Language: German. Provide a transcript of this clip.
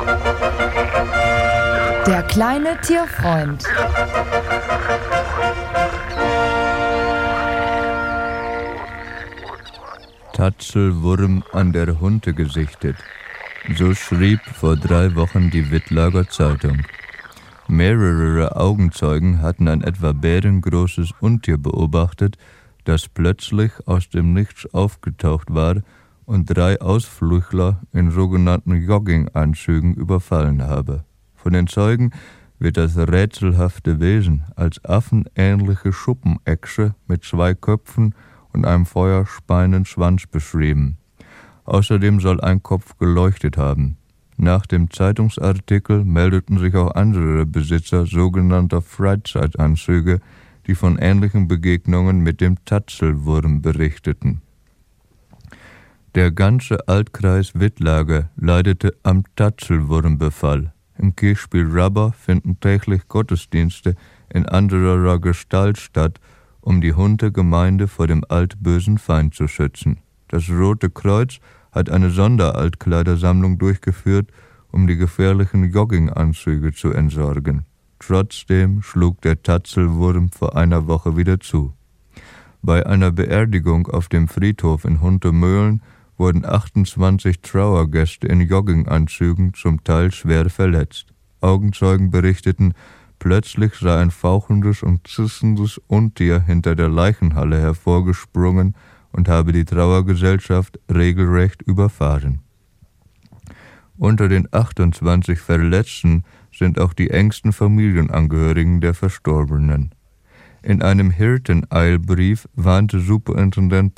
Der kleine Tierfreund. Tatzelwurm an der Hunte gesichtet. So schrieb vor 3 Wochen die Wittlager Zeitung. Mehrere Augenzeugen hatten ein etwa bärengroßes Untier beobachtet, das plötzlich aus dem Nichts aufgetaucht war und 3 Ausflüchtler in sogenannten Jogginganzügen überfallen habe. Von den Zeugen wird das rätselhafte Wesen als affenähnliche Schuppenechse mit 2 Köpfen und einem feuerspeienden Schwanz beschrieben. Außerdem soll ein Kopf geleuchtet haben. Nach dem Zeitungsartikel meldeten sich auch andere Besitzer sogenannter Freizeitanzüge, die von ähnlichen Begegnungen mit dem Tatzelwurm berichteten. Der ganze Altkreis Wittlager leidete am Tatzelwurmbefall. Im Kirchspiel Rabber finden täglich Gottesdienste in anderer Gestalt statt, um die Hunte-Gemeinde vor dem altbösen Feind zu schützen. Das Rote Kreuz hat eine Sonderaltkleidersammlung durchgeführt, um die gefährlichen Jogginganzüge zu entsorgen. Trotzdem schlug der Tatzelwurm vor einer Woche wieder zu. Bei einer Beerdigung auf dem Friedhof in Huntemöhlen wurden 28 Trauergäste in Jogginganzügen zum Teil schwer verletzt. Augenzeugen berichteten, plötzlich sei ein fauchendes und zissendes Untier hinter der Leichenhalle hervorgesprungen und habe die Trauergesellschaft regelrecht überfahren. Unter den 28 Verletzten sind auch die engsten Familienangehörigen der Verstorbenen. In einem Hirteneilbrief warnte Superintendent